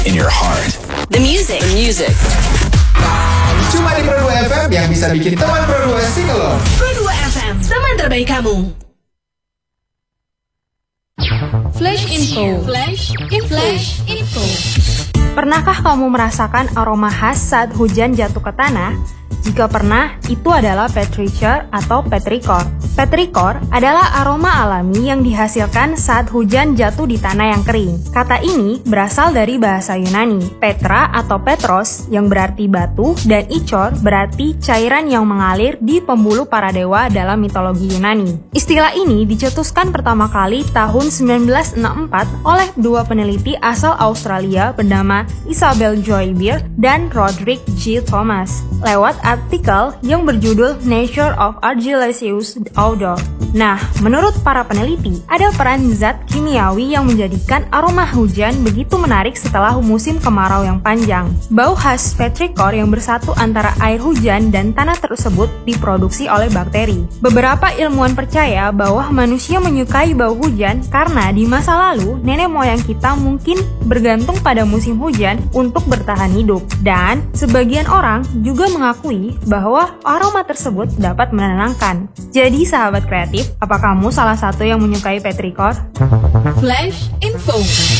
in your heart. The music. Cuma di Pro 2 FM yang bisa bikin teman Pro 2 sing along. Pro 2 FM, teman terbaik kamu. Flash info. Pernahkah kamu merasakan aroma khas saat hujan jatuh ke tanah? Jika pernah, itu adalah petrichor atau petrichor. Petrichor adalah aroma alami yang dihasilkan saat hujan jatuh di tanah yang kering. Kata ini berasal dari bahasa Yunani, petra atau petros yang berarti batu dan ichor berarti cairan yang mengalir di pembuluh para dewa dalam mitologi Yunani. Istilah ini dicetuskan pertama kali tahun 1964 oleh dua peneliti asal Australia bernama Isabel Joy Beer dan Roderick G. Thomas lewat artikel yang berjudul Nature of Argillaceous Odor. Nah, menurut para peneliti, ada peran zat kimiawi yang menjadikan aroma hujan begitu menarik setelah musim kemarau yang panjang. Bau khas petrichor yang bersatu antara air hujan dan tanah tersebut diproduksi oleh bakteri. Beberapa ilmuwan percaya bahwa manusia menyukai bau hujan karena di masa lalu nenek moyang kita mungkin bergantung pada musim hujan untuk bertahan hidup. Dan sebagian orang juga mengakui bahwa aroma tersebut dapat menenangkan. Jadi sahabat kreatif, apa kamu salah satu yang menyukai petrichor? Flash info.